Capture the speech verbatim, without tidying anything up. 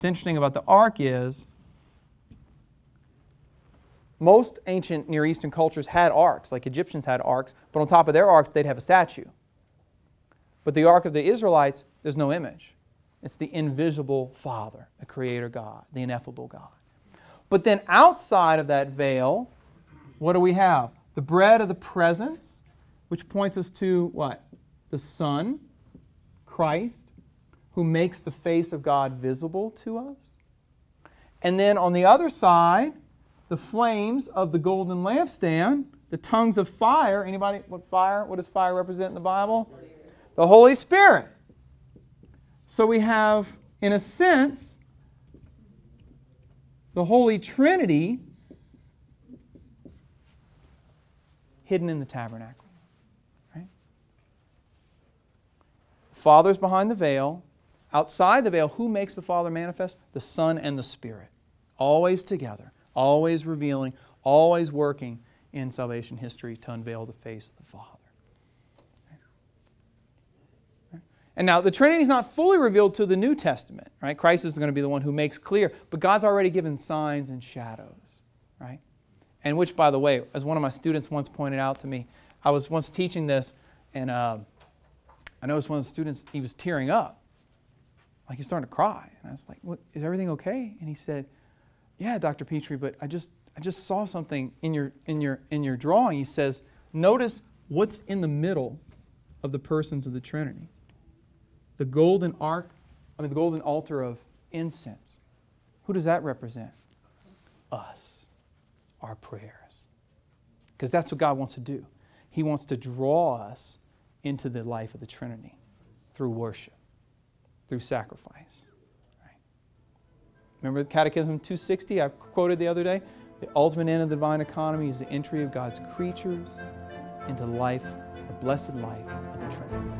What's interesting about the ark is most ancient Near Eastern cultures had arks, like Egyptians had arks, but on top of their arks they'd have a statue. But the ark of the Israelites, there's no image. It's the invisible Father, the Creator God, the ineffable God. But then outside of that veil, what do we have? The bread of the presence, which points us to what? The Son, Christ, who makes the face of God visible to us. And then on the other side, the flames of the golden lampstand, the tongues of fire. Anybody, what fire? What does fire represent in the Bible? The Holy Spirit. So we have, in a sense, the Holy Trinity hidden in the tabernacle. Right? The Father's behind the veil. Outside the veil, who makes the Father manifest? The Son and the Spirit. Always together, always revealing, always working in salvation history to unveil the face of the Father. And now, the Trinity is not fully revealed to the New Testament. Right? Christ is going to be the one who makes clear, but God's already given signs and shadows. Right? And which, by the way, as one of my students once pointed out to me, I was once teaching this, and uh, I noticed one of the students, he was tearing up. Like he was starting to cry. And I was like, "What, is everything okay?" And he said, "Yeah, Doctor Petrie, but I just I just saw something in your in your in your drawing." He says, "Notice what's in the middle of the persons of the Trinity. The golden ark, I mean the golden altar of incense. Who does that represent? Us. Our prayers. Because that's what God wants to do. He wants to draw us into the life of the Trinity through worship, through sacrifice. Right? Remember the Catechism two sixty I quoted the other day? The ultimate end of the divine economy is the entry of God's creatures into life, the blessed life of the Trinity.